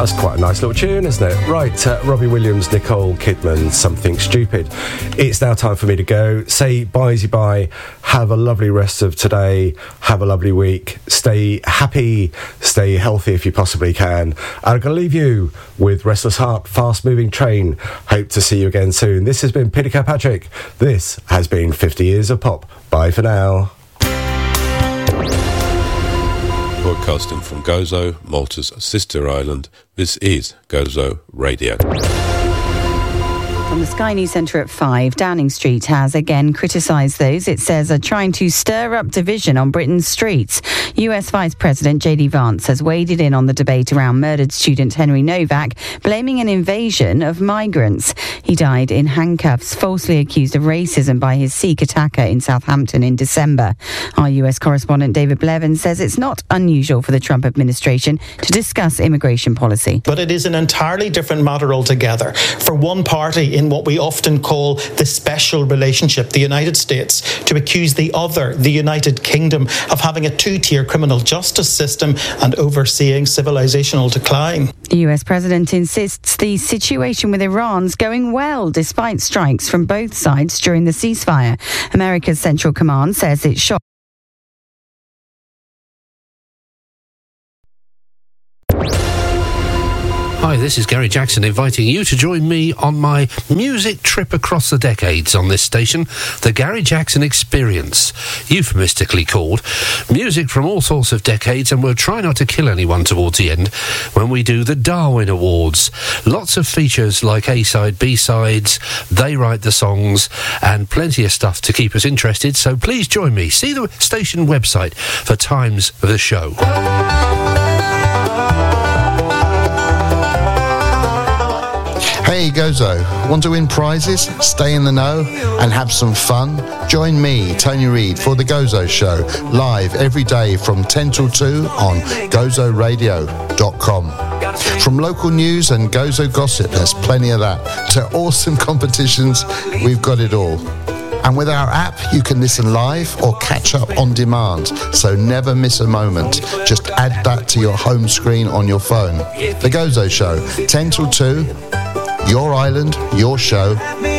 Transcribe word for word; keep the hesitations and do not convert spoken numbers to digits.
That's quite a nice little tune, isn't it? Right, uh, Robbie Williams, Nicole Kidman, Something Stupid. It's now time for me to go. Say bye-bye. Have a lovely rest of today. Have a lovely week. Stay happy. Stay healthy if you possibly can. And I'm going to leave you with Restless Heart, Fast Moving Train. Hope to see you again soon. This has been Peter Kirkpatrick. This has been fifty Years of Pop. Bye for now. Broadcasting from Gozo, Malta's sister island, this is Gozo Radio. From the Sky News Centre at five, Downing Street has again criticised those it says are trying to stir up division on Britain's streets. U S Vice President J D Vance has waded in on the debate around murdered student Henry Novak, blaming an invasion of migrants. He died in handcuffs, falsely accused of racism by his Sikh attacker in Southampton in December. Our U S correspondent David Blevins says it's not unusual for the Trump administration to discuss immigration policy. But it is an entirely different matter altogether. For one party in what we often call the special relationship, the United States, to accuse the other, the United Kingdom, of having a two-tier criminal justice system and overseeing civilizational decline. The U S president insists the situation with Iran's going well despite strikes from both sides during the ceasefire. America's Central Command says it shot Hi, this is Gary Jackson inviting you to join me on my music trip across the decades on this station, the Gary Jackson Experience, euphemistically called. Music from all sorts of decades, and we'll try not to kill anyone towards the end when we do the Darwin Awards. Lots of features like A-side, B-sides, they write the songs, and plenty of stuff to keep us interested, so please join me. See the station website for times of the show. Hey Gozo, want to win prizes, stay in the know and have some fun? Join me, Tony Reid, for The Gozo Show, live every day from ten till two on gozo radio dot com. From local news and Gozo gossip, there's plenty of that, to awesome competitions, we've got it all. And with our app, you can listen live or catch up on demand, so never miss a moment. Just add that to your home screen on your phone. The Gozo Show, ten till two, your island, your show,